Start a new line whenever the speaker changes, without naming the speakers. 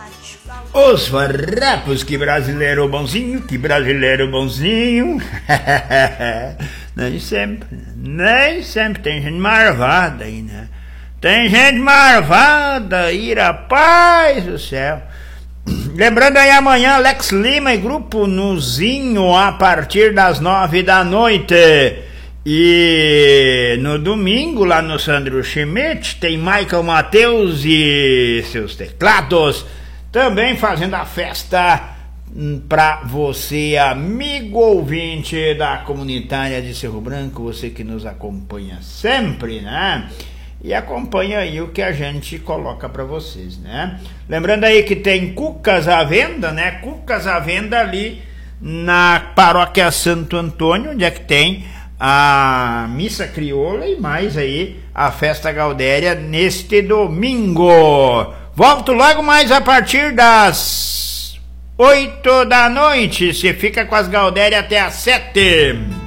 Os farrapos, que brasileiro bonzinho, que brasileiro bonzinho. Nem sempre tem gente marvada aí, né? Tem gente marvada aí, rapaz do céu. Lembrando aí, amanhã Alex Lima e Grupo Nuzinho a partir das 9 da noite. E no domingo, lá no Sandro Schmidt, tem Michael Mateus e seus teclados, também fazendo a festa pra você, amigo ouvinte da comunitária de Cerro Branco, você que nos acompanha sempre, né? E acompanha aí o que a gente coloca para vocês, né? Lembrando aí que tem cucas à venda, né? Cucas à venda ali na paróquia Santo Antônio, onde é que tem a missa crioula e mais aí a festa gaudéria neste domingo. Volto logo mais a partir das 8 da noite. Você fica com as gaudérias até às 7.